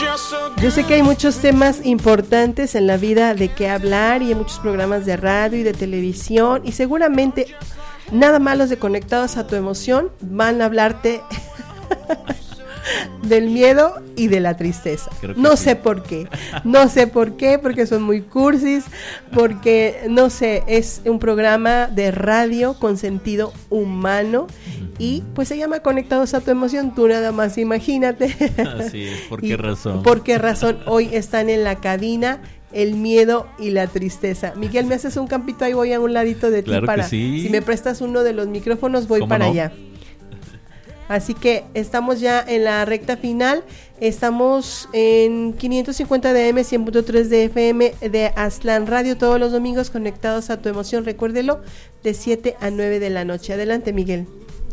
Yo sé que hay muchos temas importantes en la vida de qué hablar y hay muchos programas de radio y de televisión y seguramente nada más los de Conectados a tu Emoción van a hablarte del miedo y de la tristeza. No sé por qué, porque son muy cursis, porque no sé, es un programa de radio con sentido humano y pues se llama Conectados a tu Emoción, tú nada más imagínate. Así es, ¿por qué razón? ¿Por qué razón hoy están en la cabina el miedo y la tristeza? Miguel, ¿me haces un campito? Ahí voy a un ladito de ti para, si me prestas uno de los micrófonos voy para allá. Así que estamos ya en la recta final, estamos en 550 de AM, 100.3 de FM de Aztlán Radio, todos los domingos Conectados a tu Emoción, recuérdelo, de 7 a 9 de la noche. Adelante, Miguel.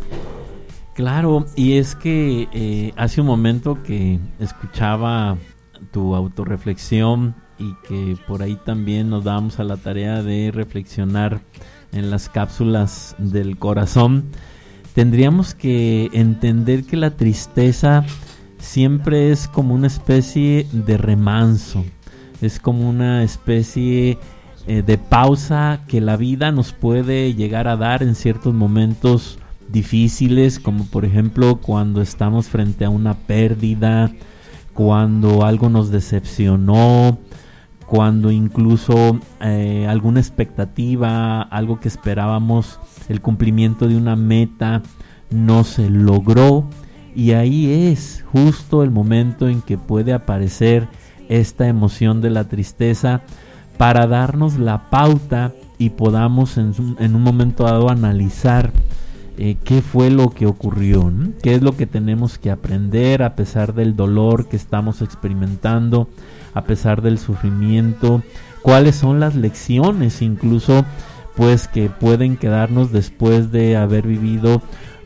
Claro, y es que hace un momento que escuchaba tu autorreflexión y que por ahí también nos damos a la tarea de reflexionar en las cápsulas del corazón. Tendríamos que entender que la tristeza siempre es como una especie de remanso, es como una especie de pausa que la vida nos puede llegar a dar en ciertos momentos difíciles, como por ejemplo cuando estamos frente a una pérdida, cuando algo nos decepcionó, cuando incluso alguna expectativa, algo que esperábamos, el cumplimiento de una meta no se logró, y ahí es justo el momento en que puede aparecer esta emoción de la tristeza para darnos la pauta y podamos en un momento dado analizar qué fue lo que ocurrió, ¿no? Qué es lo que tenemos que aprender a pesar del dolor que estamos experimentando, a pesar del sufrimiento, cuáles son las lecciones incluso pues que pueden quedarnos después de haber vivido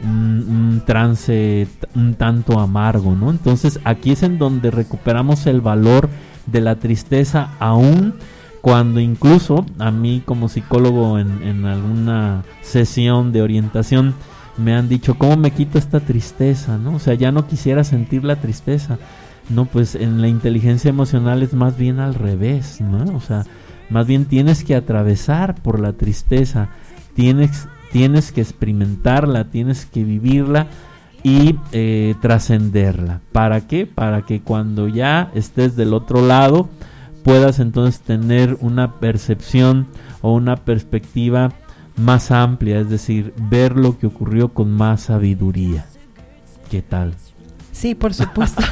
un trance un tanto amargo, ¿no? Entonces aquí es en donde recuperamos el valor de la tristeza, aún cuando incluso a mí como psicólogo en alguna sesión de orientación me han dicho, ¿cómo me quito esta tristeza, no? O sea, ya no quisiera sentir la tristeza. No, pues en la inteligencia emocional es más bien al revés, ¿no? O sea, más bien tienes que atravesar por la tristeza, tienes que experimentarla, tienes que vivirla y trascenderla. ¿Para qué? Para que cuando ya estés del otro lado puedas entonces tener una percepción o una perspectiva más amplia, es decir, ver lo que ocurrió con más sabiduría. ¿Qué tal? Sí, por supuesto.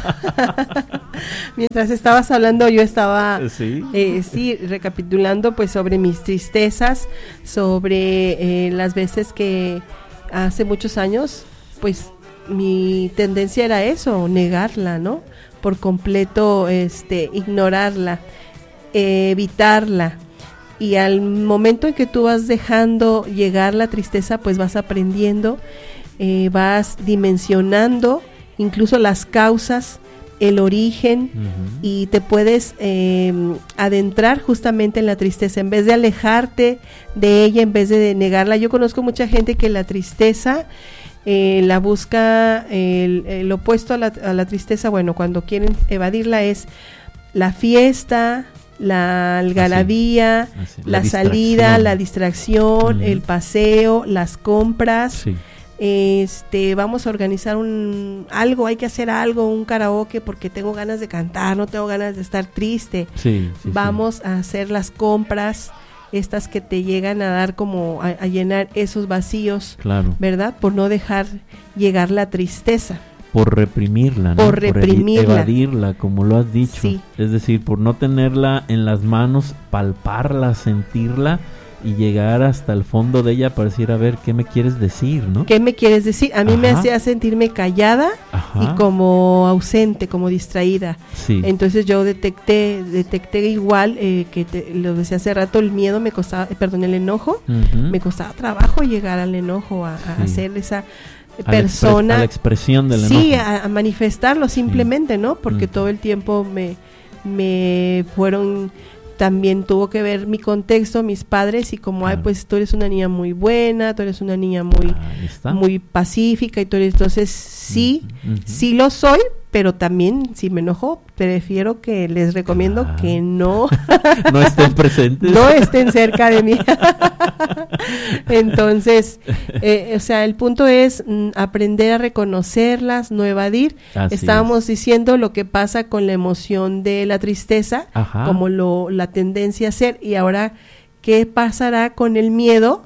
Mientras estabas hablando yo estaba recapitulando pues sobre mis tristezas, sobre las veces que hace muchos años pues mi tendencia era eso, negarla, ¿no? Por completo, ignorarla, evitarla. Y al momento en que tú vas dejando llegar la tristeza, pues vas aprendiendo, vas dimensionando incluso las causas, el origen, y te puedes adentrar justamente en la tristeza, en vez de alejarte de ella, en vez de negarla. Yo conozco mucha gente que la tristeza la busca, el opuesto a la tristeza, bueno, cuando quieren evadirla es la fiesta, la algarabía, la salida, la distracción, el paseo, las compras. Sí. Vamos a organizar algo, hay que hacer algo, un karaoke porque tengo ganas de cantar, no tengo ganas de estar triste. Vamos a hacer las compras, estas que te llegan a dar como a llenar esos vacíos, claro, ¿verdad? Por no dejar llegar la tristeza. Por reprimirla, ¿no? Por evadirla, como lo has dicho. Sí. Es decir, por no tenerla en las manos, palparla, sentirla y llegar hasta el fondo de ella para decir, a ver, ¿qué me quieres decir, no? ¿Qué me quieres decir? A mí me hacía sentirme callada y como ausente, como distraída. Sí. Entonces yo detecté igual que lo decía hace rato, el miedo me costaba, el enojo, me costaba trabajo llegar al enojo, a hacer esa persona. A la expresión del enojo. Sí, a manifestarlo simplemente, ¿no? Porque todo el tiempo me fueron... También tuvo que ver mi contexto, mis padres, y como, ay, pues tú eres una niña muy buena, tú eres una niña muy pacífica, y tú eres, entonces sí lo soy, pero también si me enojo, prefiero que les recomiendo que no no estén presentes, no estén cerca de mí. Entonces, o sea, el punto es aprender a reconocerlas, no evadir. Así Estábamos diciendo lo que pasa con la emoción de la tristeza, Ajá. como la tendencia a ser, y ahora ¿qué pasará con el miedo?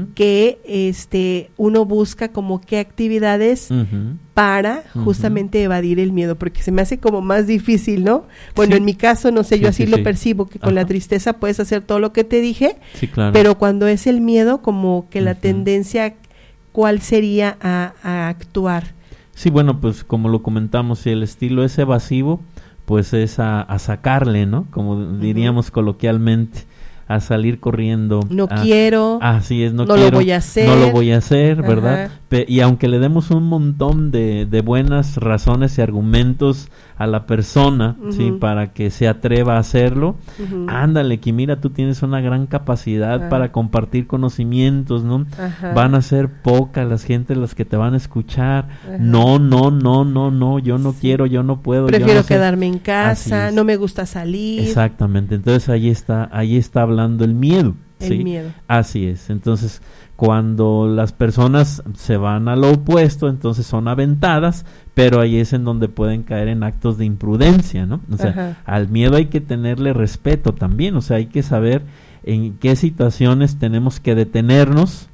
Que uno busca como qué actividades para justamente evadir el miedo, porque se me hace como más difícil, ¿no? Bueno, Sí. en mi caso, no sé, yo así lo sí. percibo, que con la Ajá. tristeza puedes hacer todo lo que te dije, Sí, claro. pero cuando es el miedo, como que la tendencia, ¿cuál sería a actuar? Sí, bueno, pues como lo comentamos, si el estilo es evasivo, pues es a sacarle, ¿no? Como diríamos coloquialmente, a salir corriendo. No quiero. Así es, no no quiero. lo voy a hacer. No lo voy a hacer, ¿verdad? Ajá. Y aunque le demos un montón de buenas razones y argumentos a la persona, ¿sí? Para que se atreva a hacerlo, ándale, que mira, tú tienes una gran capacidad para compartir conocimientos, ¿no? Ajá. Van a ser pocas las gentes las que te van a escuchar. Ajá. No, yo no quiero, yo no puedo. Prefiero yo no sé. quedarme en Así casa, es. no me gusta salir. Exactamente, entonces ahí está hablando el miedo. El ¿sí? miedo. Así es, entonces cuando las personas se van a lo opuesto, entonces son aventadas, pero ahí es en donde pueden caer en actos de imprudencia, ¿no? O sea, Ajá. al miedo hay que tenerle respeto también, o sea, hay que saber en qué situaciones tenemos que detenernos,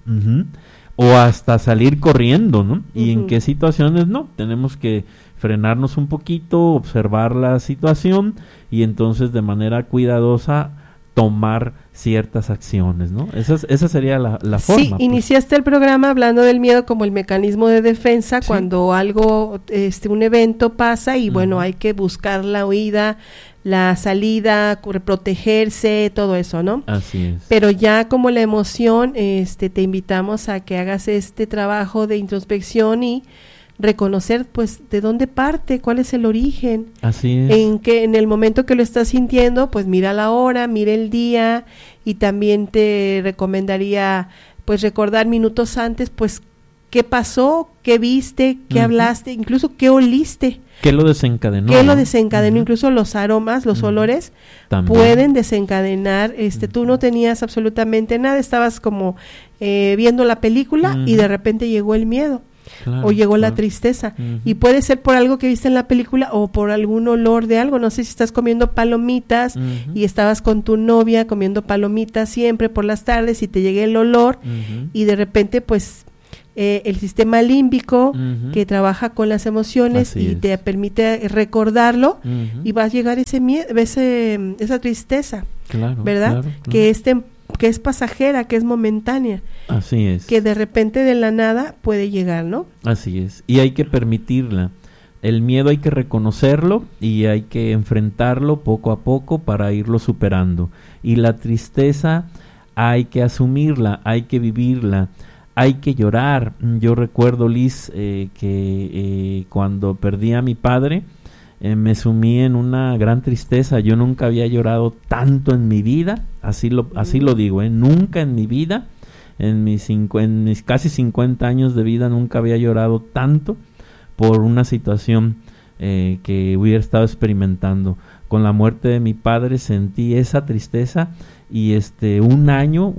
o hasta salir corriendo, ¿no? Y en qué situaciones no, tenemos que frenarnos un poquito, observar la situación y entonces de manera cuidadosa tomar ciertas acciones, ¿no? Esa sería la forma. Sí, iniciaste el programa hablando del miedo como el mecanismo de defensa, Sí. cuando algo, un evento pasa y bueno, hay que buscar la huida, la salida, protegerse, todo eso, ¿no? Así es. Pero ya como la emoción, te invitamos a que hagas este trabajo de introspección y reconocer, pues, de dónde parte, cuál es el origen. Así es. En el momento que lo estás sintiendo, pues mira la hora, mira el día, y también te recomendaría, pues, recordar minutos antes, pues, qué pasó, qué viste, qué hablaste, incluso qué oliste. ¿Qué lo desencadenó? ¿Qué lo ¿no? desencadenó? Incluso los aromas, los olores También. pueden desencadenar. Tú no tenías absolutamente nada, estabas como viendo la película y de repente llegó el miedo. Claro, O llegó la claro. tristeza. Y puede ser por algo que viste en la película o por algún olor de algo. No sé si estás comiendo palomitas y estabas con tu novia comiendo palomitas siempre por las tardes y te llega el olor y de repente pues el sistema límbico que trabaja con las emociones Así y es. te permite recordarlo y va a llegar ese miedo, esa tristeza, Claro, ¿verdad? claro, claro. Que es pasajera, que es momentánea, Así es. que de repente de la nada puede llegar, ¿no? Así es. Y hay que permitirla. El miedo hay que reconocerlo y hay que enfrentarlo poco a poco para irlo superando. Y la tristeza hay que asumirla, hay que vivirla, hay que llorar. Yo recuerdo, Liz, que cuando perdí a mi padre, me sumí en una gran tristeza. Yo nunca había llorado tanto en mi vida, así lo digo, nunca en mi vida, en mis casi 50 años de vida, nunca había llorado tanto por una situación que hubiera estado experimentando. Con la muerte de mi padre sentí esa tristeza y un año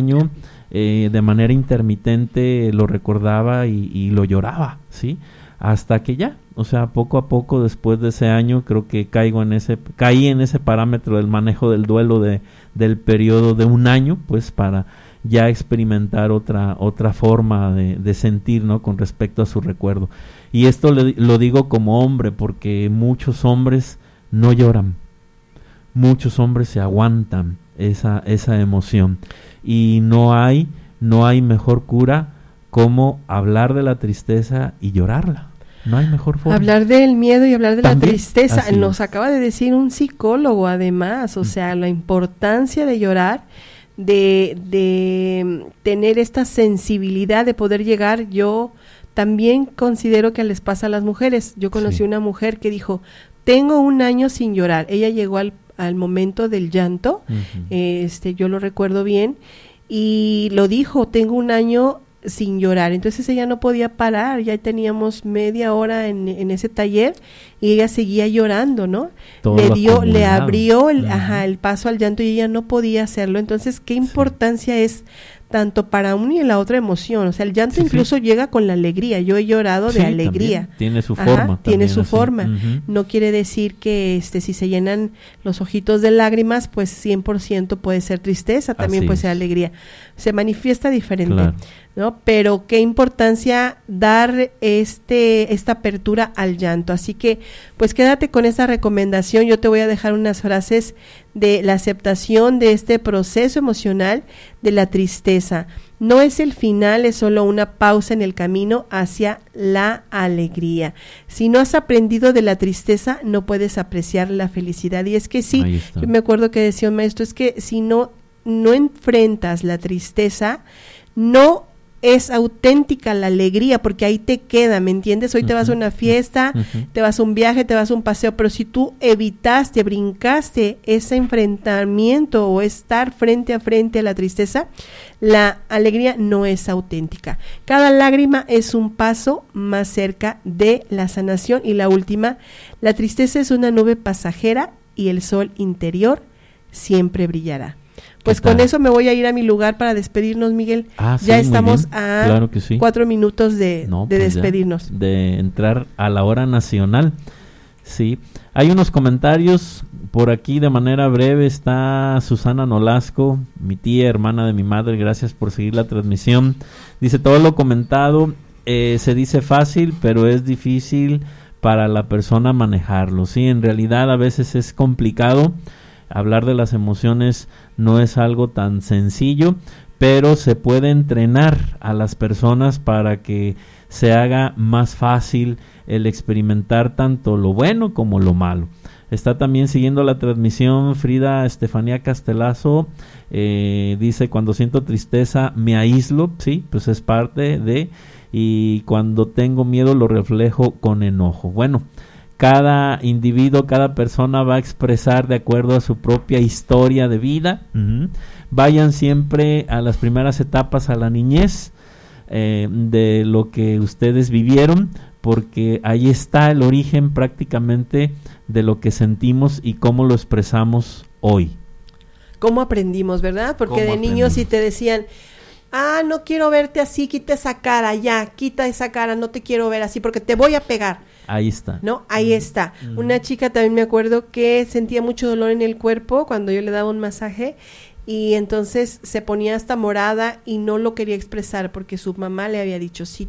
de manera intermitente lo recordaba y lo lloraba, ¿sí? Hasta que ya, o sea, poco a poco después de ese año creo que caí en ese parámetro del manejo del duelo del periodo de un año, pues para ya experimentar otra forma de sentir, ¿no? Con respecto a su recuerdo. Y esto lo digo como hombre porque muchos hombres no lloran, muchos hombres se aguantan esa emoción y no hay mejor cura como hablar de la tristeza y llorarla. No hay mejor forma. Hablar del miedo y hablar de También, la tristeza. así Nos es. acaba de decir un psicólogo además, o sea, la importancia de llorar, de tener esta sensibilidad de poder llegar. Yo también considero que les pasa a las mujeres. Yo conocí Sí. una mujer que dijo, tengo un año sin llorar. Ella llegó al momento del llanto, yo lo recuerdo bien, y lo dijo, tengo un año sin llorar. Entonces ella no podía parar, ya teníamos media hora en ese taller y ella seguía llorando, ¿no? Le abrió el paso al llanto y ella no podía hacerlo. Entonces, ¿qué importancia es tanto para una y la otra emoción? O sea, el llanto incluso llega con la alegría. Yo he llorado de alegría. También. Tiene su forma. Tiene su forma. No quiere decir que si se llenan los ojitos de lágrimas, pues 100% puede ser tristeza, también puede ser alegría. Se manifiesta diferente. Claro. ¿No? Pero qué importancia dar esta apertura al llanto. Así que, pues quédate con esta recomendación. Yo te voy a dejar unas frases de la aceptación de este proceso emocional de la tristeza. No es el final, es solo una pausa en el camino hacia la alegría. Si no has aprendido de la tristeza, no puedes apreciar la felicidad. Y es que sí, yo me acuerdo que decía un maestro, es que si no enfrentas la tristeza, no es auténtica la alegría, porque ahí te queda, ¿me entiendes? Hoy te vas a una fiesta, te vas a un viaje, te vas a un paseo, pero si tú brincaste ese enfrentamiento o estar frente a frente a la tristeza, la alegría no es auténtica. Cada lágrima es un paso más cerca de la sanación. Y la última, la tristeza es una nube pasajera y el sol interior siempre brillará. Pues con eso me voy a ir a mi lugar para despedirnos, Miguel. Ya estamos a 4 minutos de despedirnos. Ya, de entrar a la hora nacional. Sí, hay unos comentarios por aquí de manera breve. Está Susana Nolasco, mi tía, hermana de mi madre. Gracias por seguir la transmisión. Dice, todo lo comentado se dice fácil, pero es difícil para la persona manejarlo. Sí, en realidad a veces es complicado. Hablar de las emociones no es algo tan sencillo, pero se puede entrenar a las personas para que se haga más fácil el experimentar tanto lo bueno como lo malo. Está también siguiendo la transmisión Frida Estefanía Castelazo, dice, cuando siento tristeza me aíslo, sí, pues es parte de, y cuando tengo miedo lo reflejo con enojo. Bueno, cada individuo, cada persona va a expresar de acuerdo a su propia historia de vida. Vayan siempre a las primeras etapas, a la niñez, de lo que ustedes vivieron, porque ahí está el origen prácticamente de lo que sentimos y cómo lo expresamos hoy. ¿Cómo aprendimos, verdad? Porque de niños si te decían, no quiero verte así, quita esa cara, quita esa cara, no te quiero ver así porque te voy a pegar. Ahí está. ¿No? Ahí está. Una chica también me acuerdo que sentía mucho dolor en el cuerpo cuando yo le daba un masaje y entonces se ponía hasta morada y no lo quería expresar porque su mamá le había dicho, si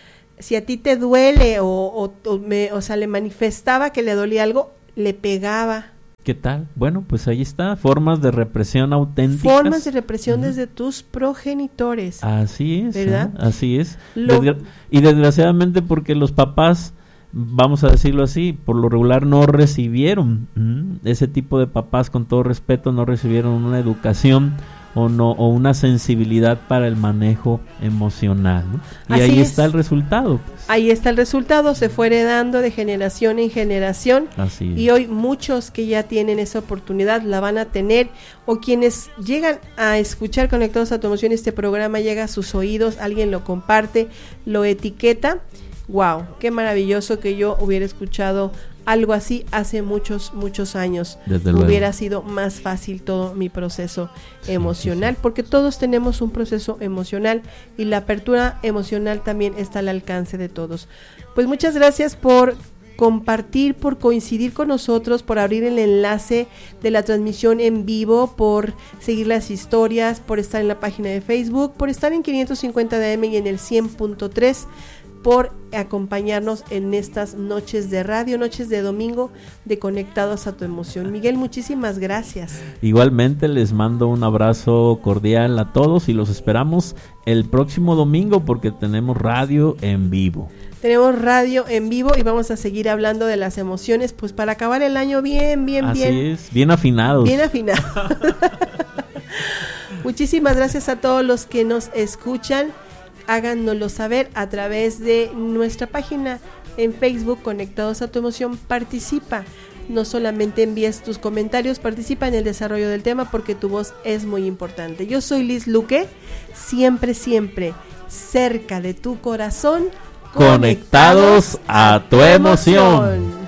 a ti te duele o sea, le manifestaba que le dolía algo, le pegaba. ¿Qué tal? Bueno, pues ahí está, formas de represión auténticas. Formas de represión desde tus progenitores. Así es, ¿verdad? Así es. Y desgraciadamente porque los papás, vamos a decirlo así, por lo regular no recibieron, ese tipo de papás, con todo respeto, no recibieron una educación o una sensibilidad para el manejo emocional, ¿no? Y ahí está el resultado. Pues. Ahí está el resultado, se fue heredando de generación en generación. Así es. Y hoy muchos que ya tienen esa oportunidad la van a tener, o quienes llegan a escuchar Conectados a tu Emoción, este programa llega a sus oídos, alguien lo comparte, lo etiqueta. Wow, qué maravilloso que yo hubiera escuchado algo así hace muchos años. Hubiera sido más fácil todo mi proceso emocional, porque todos tenemos un proceso emocional y la apertura emocional también está al alcance de todos. Pues muchas gracias por compartir, por coincidir con nosotros, por abrir el enlace de la transmisión en vivo, por seguir las historias, por estar en la página de Facebook, por estar en 550 de AM y en el 100.3, por acompañarnos en estas noches de radio, noches de domingo de Conectados a tu Emoción. Miguel, muchísimas gracias. Igualmente les mando un abrazo cordial a todos y los esperamos el próximo domingo porque tenemos radio en vivo. Tenemos radio en vivo y vamos a seguir hablando de las emociones, pues para acabar el año bien. Así es, bien afinados. Bien afinados. Muchísimas gracias a todos los que nos escuchan. Háganoslo saber a través de nuestra página en Facebook, Conectados a tu Emoción. Participa, no solamente envíes tus comentarios, participa en el desarrollo del tema porque tu voz es muy importante. Yo soy Liz Luque, siempre cerca de tu corazón, conectados a tu emoción.